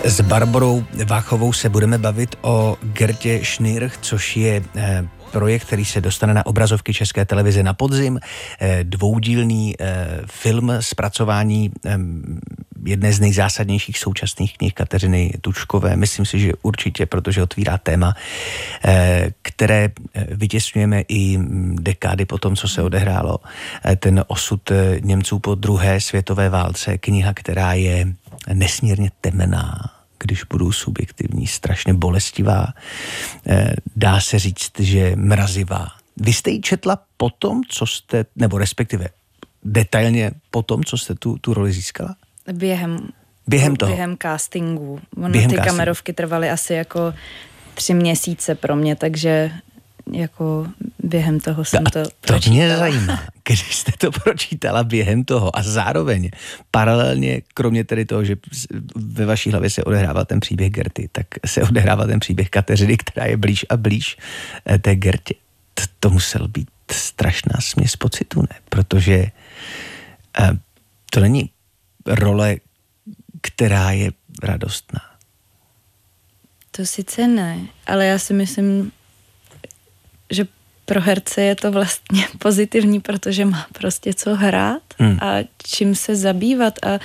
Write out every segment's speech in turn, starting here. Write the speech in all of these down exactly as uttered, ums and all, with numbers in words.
S Barborou Váchovou se budeme bavit o Gertě Schnirch, což je projekt, který se dostane na obrazovky České televize na podzim. Dvoudílný film zpracování jedné z nejzásadnějších současných knih Kateřiny Tučkové. Myslím si, že určitě, protože otvírá téma, které vytěsňujeme i dekády po tom, co se odehrálo. Ten osud Němců po druhé světové válce. Kniha, která je nesmírně temná, když budu subjektivní, strašně bolestivá. Dá se říct, že mrazivá. Vy jste ji četla po tom, co jste, nebo respektive detailně po tom, co jste tu, tu roli získala? Během, během toho. Během castingu. Ono, během ty castingu. kamerovky trvaly asi jako tři měsíce pro mě, takže jako během toho jsem to to pročítala. To mě zajímá, když jste to pročítala během toho a zároveň paralelně, kromě tedy toho, že ve vaší hlavě se odehrává ten příběh Gerty, tak se odehrává ten příběh Kateřiny, která je blíž a blíž té Gertě. To, to musel být strašná směs pocitů, ne? Protože uh, to není role, která je radostná. To sice ne, ale já si myslím, že pro herce je to vlastně pozitivní, protože má prostě co hrát hmm. a čím se zabývat a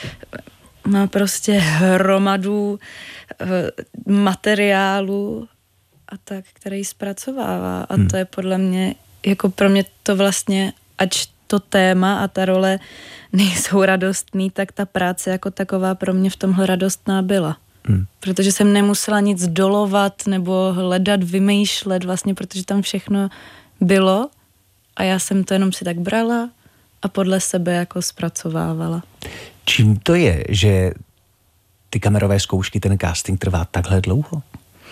má prostě hromadu uh, materiálu a tak, který zpracovává a hmm. to je podle mě, jako pro mě to vlastně, ač to téma a ta role nejsou radostný, tak ta práce jako taková pro mě v tomhle radostná byla. Hmm. Protože jsem nemusela nic dolovat nebo hledat, vymýšlet vlastně, protože tam všechno bylo a já jsem to jenom si tak brala a podle sebe jako zpracovávala. Čím to je, že ty kamerové zkoušky, ten casting trvá takhle dlouho?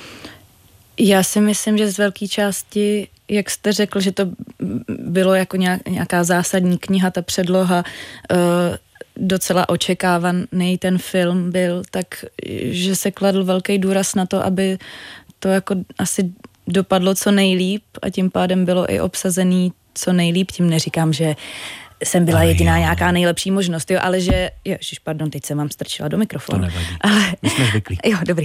Já si myslím, že z velké části, jak jste řekl, že to bylo jako nějaká zásadní kniha, ta předloha, docela očekávaný ten film byl, tak že se kladl velký důraz na to, aby to jako asi dopadlo co nejlíp a tím pádem bylo i obsazený co nejlíp. Tím neříkám, že jsem byla jediná nějaká nejlepší možnost, jo, ale že, ježiš, pardon, teď jsem vám strčila do mikrofonu. To nevadí, ale, my jsme zvyklí. Jo, dobrý.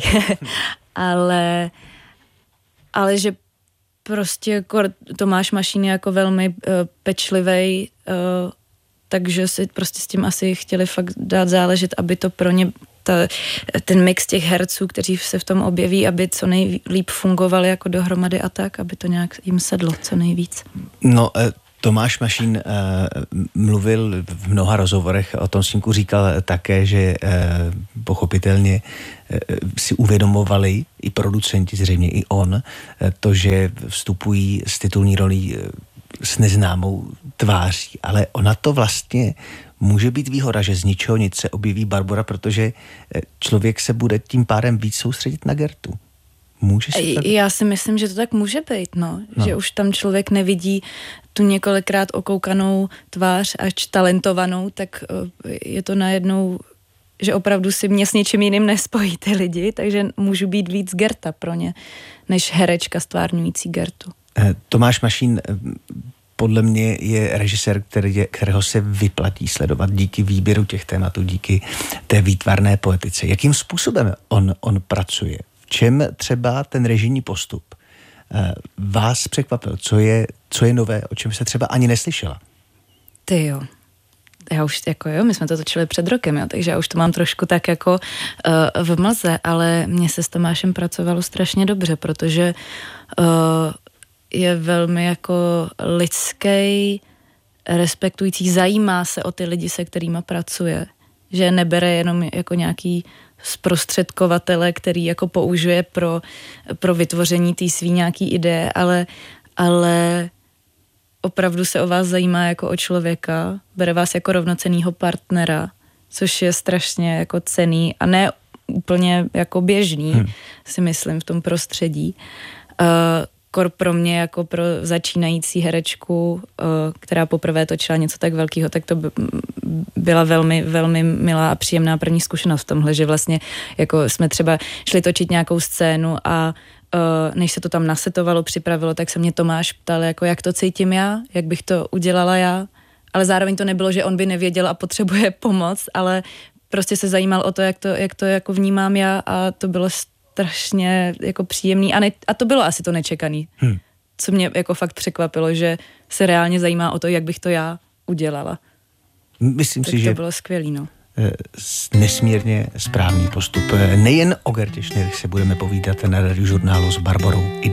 ale, ale že prostě Tomáš Mašín je jako velmi uh, pečlivej, uh, takže si prostě s tím asi chtěli fakt dát záležet, aby to pro ně, ta, ten mix těch herců, kteří se v tom objeví, aby co nejlíp fungovali jako dohromady a tak, aby to nějak jim sedlo co nejvíc. No, Tomáš Mašín uh, mluvil v mnoha rozhovorech, o tom snímku říkal také, že uh, pochopitelně uh, si uvědomovali i producenti, zřejmě i on, uh, to, že vstupují s titulní rolí uh, s neznámou tváří, ale ona to vlastně může být výhoda, že z ničeho nic se objeví Barbora, protože člověk se bude tím pádem víc soustředit na Gertu. Může se tak... Já si myslím, že to tak může být, no. no. Že už tam člověk nevidí tu několikrát okoukanou tvář až talentovanou, tak je to najednou, že opravdu si mě s něčím jiným nespojí ty lidi, takže můžu být víc Gerta pro ně, než herečka stvárňující Gertu. Tomáš Mašín podle mě je režisér, který je, kterého se vyplatí sledovat díky výběru těch tématů, díky té výtvarné poetice. Jakým způsobem on, on pracuje? V čem třeba ten režijní postup vás překvapil? Co je, co je nové, o čem se třeba ani neslyšela? Ty jo. Já už jako jo, my jsme to točili před rokem, jo, takže já už to mám trošku tak jako uh, v mlze, ale mně se s Tomášem pracovalo strašně dobře, protože uh, je velmi jako lidský, respektující, zajímá se o ty lidi, se kterýma pracuje. Že nebere jenom jako nějaký zprostředkovatele, který jako použije pro, pro vytvoření té svý nějaký ideje, ale, ale opravdu se o vás zajímá jako o člověka, bere vás jako rovnocennýho partnera, což je strašně jako cenný a ne úplně jako běžný, hmm. si myslím, v tom prostředí. Uh, kor pro mě jako pro začínající herečku, která poprvé točila něco tak velkého, tak to byla velmi, velmi milá a příjemná první zkušenost v tomhle, že vlastně jako jsme třeba šli točit nějakou scénu a než se to tam nasetovalo, připravilo, tak se mě Tomáš ptal, jako jak to cítím já, jak bych to udělala já, ale zároveň to nebylo, že on by nevěděl a potřebuje pomoc, ale prostě se zajímal o to, jak to, jak to jako vnímám já a to bylo strašně jako příjemný a, ne, a to bylo asi to nečekaný. Hmm. Co mě jako fakt překvapilo, že se reálně zajímá o to, jak bych to já udělala. Myslím tak si, to že bylo skvělý, no. Nesmírně správný postup. Nejen o Gertě Schnirch se budeme povídat na Radiožurnálu s Barborou Ida.